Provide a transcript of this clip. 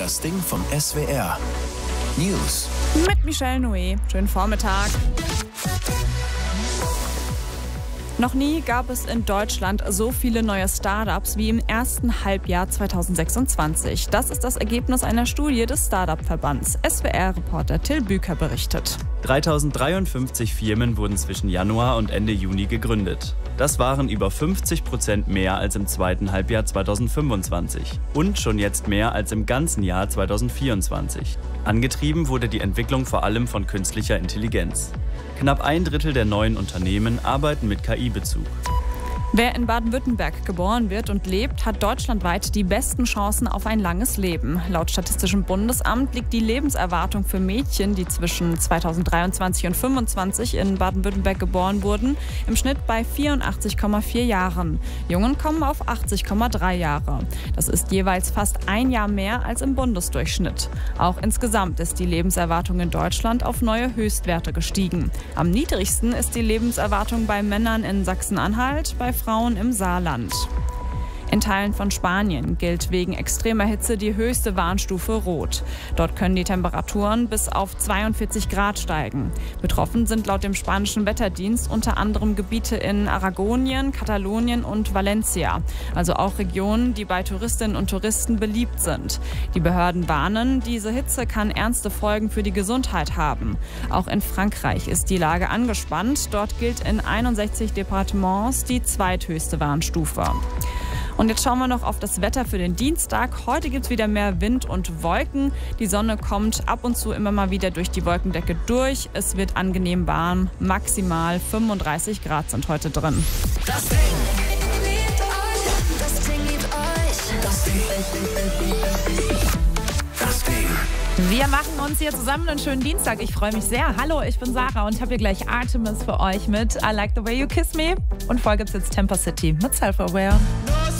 Das Ding vom SWR. News. Mit Michelle Noé. Schönen Vormittag. Noch nie gab es in Deutschland so viele neue Startups wie im ersten Halbjahr 2026. Das ist das Ergebnis einer Studie des Startup-Verbands. SWR-Reporter Till Büker berichtet. 3053 Firmen wurden zwischen Januar und Ende Juni gegründet. Das waren über 50% mehr als im zweiten Halbjahr 2025 und schon jetzt mehr als im ganzen Jahr 2024. Angetrieben wurde die Entwicklung vor allem von künstlicher Intelligenz. Knapp 1/3 der neuen Unternehmen arbeiten mit KI-Bezug. Wer in Baden-Württemberg geboren wird und lebt, hat deutschlandweit die besten Chancen auf ein langes Leben. Laut Statistischem Bundesamt liegt die Lebenserwartung für Mädchen, die zwischen 2023 und 2025 in Baden-Württemberg geboren wurden, im Schnitt bei 84,4 Jahren. Jungen kommen auf 80,3 Jahre. Das ist jeweils fast ein Jahr mehr als im Bundesdurchschnitt. Auch insgesamt ist die Lebenserwartung in Deutschland auf neue Höchstwerte gestiegen. Am niedrigsten ist die Lebenserwartung bei Männern in Sachsen-Anhalt, bei Frauen im Saarland. In Teilen von Spanien gilt wegen extremer Hitze die höchste Warnstufe Rot. Dort können die Temperaturen bis auf 42 Grad steigen. Betroffen sind laut dem spanischen Wetterdienst unter anderem Gebiete in Aragonien, Katalonien und Valencia. Also auch Regionen, die bei Touristinnen und Touristen beliebt sind. Die Behörden warnen, diese Hitze kann ernste Folgen für die Gesundheit haben. Auch in Frankreich ist die Lage angespannt. Dort gilt in 61 Departements die zweithöchste Warnstufe. Und jetzt schauen wir noch auf das Wetter für den Dienstag. Heute gibt es wieder mehr Wind und Wolken. Die Sonne kommt ab und zu immer mal wieder durch die Wolkendecke durch. Es wird angenehm warm. Maximal 35 Grad sind heute drin. Das Ding liebt euch. Das Ding liebt euch. Das Ding. Das Ding. Wir machen uns hier zusammen einen schönen Dienstag. Ich freue mich sehr. Hallo, ich bin Sarah und habe hier gleich Artemis für euch mit I Like the Way You Kiss Me. Und voll gibt's jetzt Temper City mit Self-Aware.